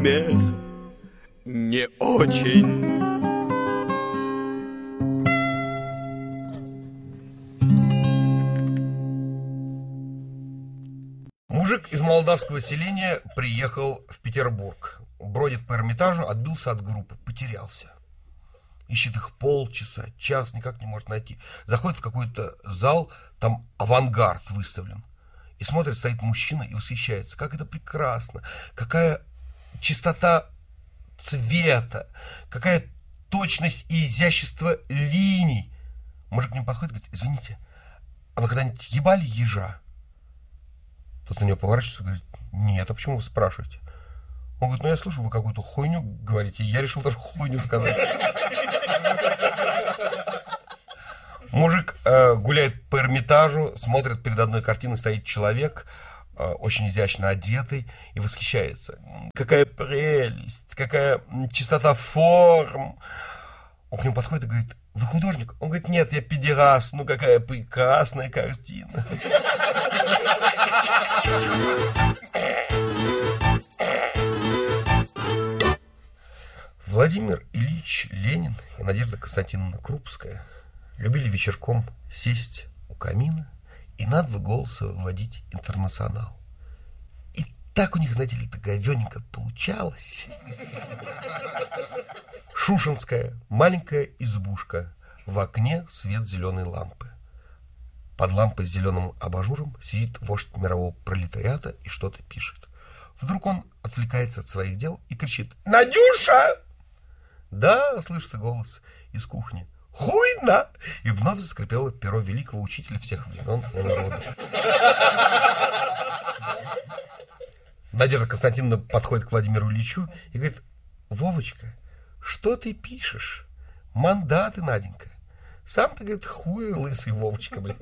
смех не очень. Мужик из молдавского селения приехал в Петербург. Бродит по Эрмитажу, отбился от группы, потерялся. Ищет их полчаса, час, никак не может найти. Заходит в какой-то зал, там авангард выставлен. И смотрит, стоит мужчина и восхищается. Как это прекрасно, какая чистота цвета, какая точность и изящество линий. Мужик к нему подходит и говорит: извините, а вы когда-нибудь ебали ежа? Тот на него поворачивается и говорит: нет, а почему вы спрашиваете? Он говорит: ну я слышу, вы какую-то хуйню говорите, и я решил даже хуйню сказать. Мужик гуляет по Эрмитажу, смотрит, перед одной картиной стоит человек, очень изящно одетый, и восхищается. Какая прелесть, какая чистота форм. Он к нему подходит и говорит: вы художник? Он говорит: нет, я педераст. Ну какая прекрасная картина. Владимир Ильич Ленин и Надежда Константиновна Крупская любили вечерком сесть у камина и на два голоса вводить «Интернационал». И так у них, знаете ли, говененько получалось. Шушенская маленькая избушка, в окне свет зеленой лампы. Под лампой с зеленым абажуром сидит вождь мирового пролетариата и что-то пишет. Вдруг он отвлекается от своих дел и кричит: «Надюша!» Да, слышится голос из кухни: «Хуйна!» И вновь заскрипело перо великого учителя всех времен и народов. Надежда Константиновна подходит к Владимиру Ильичу и говорит: «Вовочка, что ты пишешь? Мандаты, Наденька. Сам ты, говорит, хуй лысый, Вовочка, блин».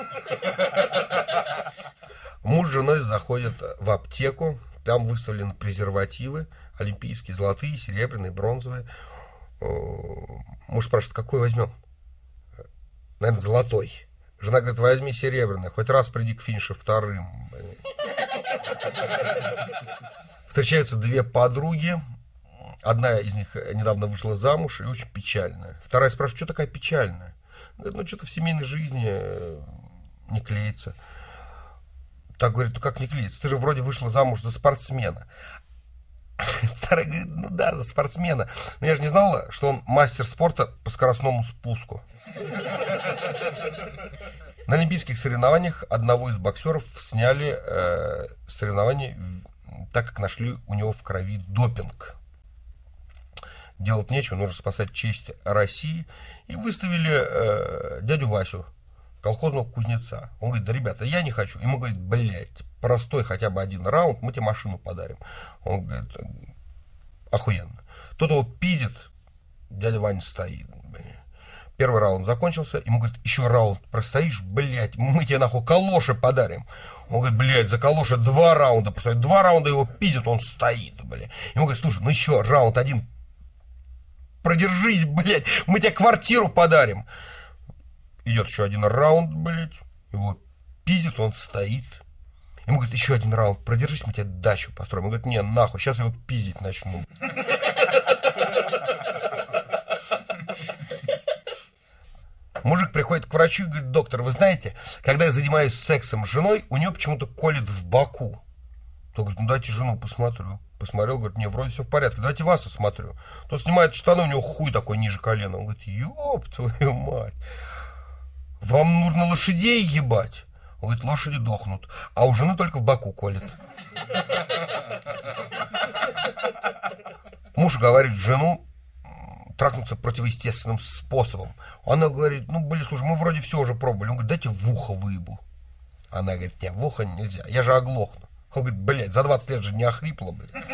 Муж с женой заходят в аптеку. Там выставлены презервативы. Олимпийские, золотые, серебряные, бронзовые. Муж спрашивает: какой возьмем? Наверное, золотой. Жена говорит: возьми серебряный. Хоть раз приди к финишу вторым. Встречаются две подруги. Одна из них недавно вышла замуж и очень печальная. Вторая спрашивает: что такая печальная? Говорит: ну, что-то в семейной жизни не клеится. Так говорит: ну как не клеится? Ты же вроде вышла замуж за спортсмена. Вторая говорит: ну да, за спортсмена. Но я же не знала, что он мастер спорта по скоростному спуску. На олимпийских соревнованиях одного из боксеров сняли соревнования, так как нашли у него в крови допинг. Делать нечего, нужно спасать честь России. И выставили дядю Васю, колхозного кузнеца. Он говорит: да, ребята, я не хочу. Ему говорит: блядь, простой хотя бы один раунд, мы тебе машину подарим. Он говорит: охуенно. Тот его пиздит, дядя Ваня стоит. Первый раунд закончился, ему говорит: еще раунд простоишь, блядь, мы тебе нахуй калоши подарим. Он говорит: блядь, за калоши 2 раунда простоит. 2 раунда его пиздит, он стоит, блядь. Ему говорит: слушай, ну еще раунд один продержись, блядь, мы тебе квартиру подарим. Идет еще один раунд, блядь, его пиздит, он стоит. Ему говорит: еще один раунд продержись, мы тебе дачу построим. Он говорит: не, нахуй, сейчас его пиздить начну. Мужик приходит к врачу и говорит: доктор, вы знаете, когда я занимаюсь сексом с женой, у нее почему-то колет в боку. Тот говорит: ну дайте жену посмотрю. Посмотрел, говорит: не, вроде все в порядке, давайте вас осмотрю. Тот снимает штаны, у него хуй такой ниже колена. Он говорит: ёб твою мать, вам нужно лошадей ебать. Он говорит: лошади дохнут, а у жены только в боку колет. Муж говорит жену трахнуться противоестественным способом. Она говорит: ну, блин, слушай, мы вроде все уже пробовали. Он говорит: дайте в ухо выебу. Она говорит: нет, в ухо нельзя, я же оглохну. Он говорит: блядь, за 20 лет же не охрипло, блядь.